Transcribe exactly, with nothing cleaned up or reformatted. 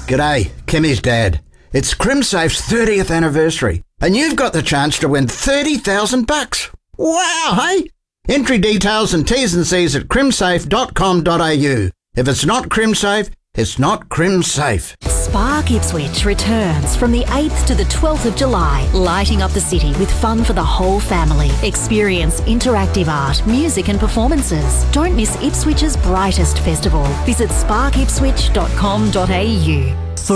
G'day, Kimmy's dad. It's CrimSafe's thirtieth anniversary, and you've got the chance to win thirty thousand bucks. Wow, hey? Entry details and T's and C's at crimsafe dot com dot a u. If it's not CrimSafe, it's not CrimSafe. Spark Ipswich returns from the eighth to the twelfth of July, lighting up the city with fun for the whole family. Experience interactive art, music and performances. Don't miss Ipswich's brightest festival. Visit spark ipswich dot com dot a u.